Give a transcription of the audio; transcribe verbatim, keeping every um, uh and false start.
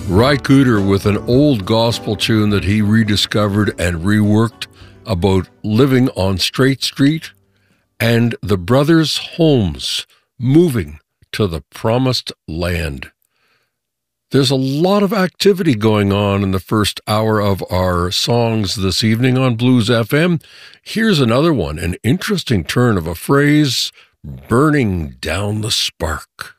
Ry Cooder with an old gospel tune that he rediscovered and reworked about living on Straight Street, and the Brothers Holmes moving to the Promised Land. There's a lot of activity going on in the first hour of our songs this evening on Blues F M. Here's another one, an interesting turn of a phrase, burning down the spark.